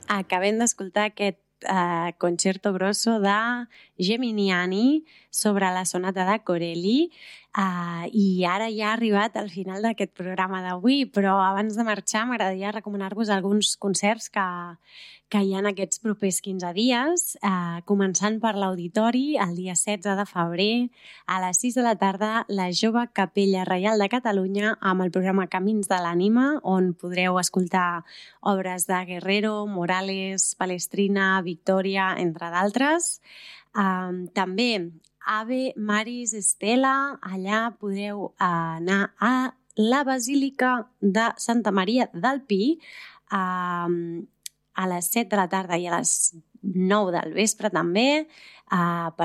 acabem d'escoltar aquest concerto grosso de Geminiani sobre la sonata de Corelli i ara ja ha arribat al final d'aquest programa d'avui, però abans de marxar m'agradaria recomanar-vos alguns concerts que hi ha aquests propers 15 dies, començant per l'Auditori el dia 16 de febrer a les 6 de la tarda, la Jove Capella Reial de Catalunya amb el programa Camins de l'Ànima, on podreu escoltar obres de Guerrero, Morales, Palestrina, Victoria, entre d'altres. També Ave Maris Stella, allà podreu anar a la Basílica de Santa Maria del Pi a les 7 de la tarda i a les 9 del vespre també, per